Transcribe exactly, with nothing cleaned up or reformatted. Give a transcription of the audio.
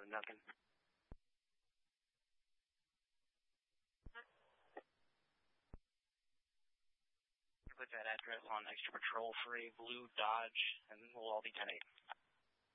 nothing. Put that address on extra patrol for a blue Dodge, and we'll all be ten eight.